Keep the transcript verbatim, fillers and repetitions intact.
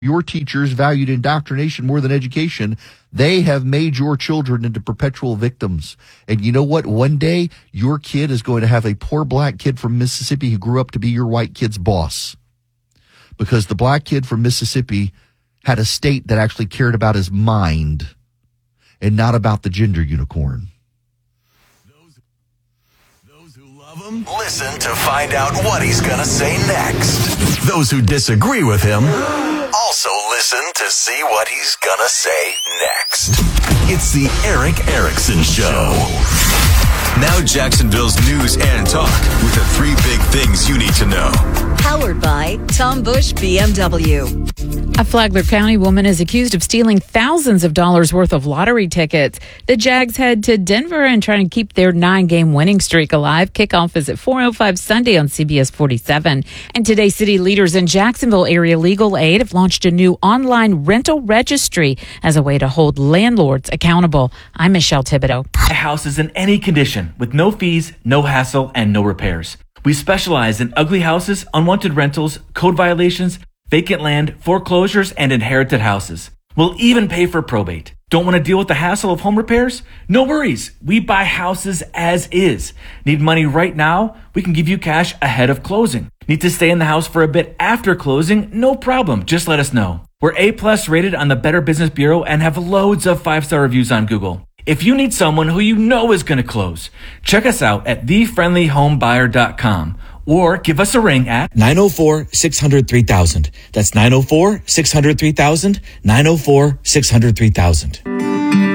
your teachers valued indoctrination more than education. They have made your children into perpetual victims. And you know what? One day, your kid is going to have a poor black kid from Mississippi who grew up to be your white kid's boss. Because the black kid from Mississippi had a state that actually cared about his mind and not about the gender unicorn. Those, those who love him, listen to find out what he's going to say next. Those who disagree with him, also listen to see what he's going to say next. It's the Erick Erickson Show. Now Jacksonville's news and talk with the three big things you need to know. Powered by Tom Bush B M W. A Flagler County woman is accused of stealing thousands of dollars worth of lottery tickets. The Jags head to Denver and trying to keep their nine-game winning streak alive. Kickoff is at four oh five Sunday on C B S forty-seven. And today, city leaders in Jacksonville area legal aid have launched a new online rental registry as a way to hold landlords accountable. I'm Michelle Thibodeau. Buy houses in any condition with no fees, no hassle, and no repairs. We specialize in ugly houses, unwanted rentals, code violations, vacant land, foreclosures, and inherited houses. We'll even pay for probate. Don't want to deal with the hassle of home repairs? No worries. We buy houses as is. Need money right now? We can give you cash ahead of closing. Need to stay in the house for a bit after closing? No problem. Just let us know. We're A-plus rated on the Better Business Bureau and have loads of five-star reviews on Google. If you need someone who you know is going to close, check us out at the friendly home buyer dot com or give us a ring at nine oh four, six hundred, three thousand. That's nine oh four, six hundred, three thousand, nine oh four, six hundred, three thousand.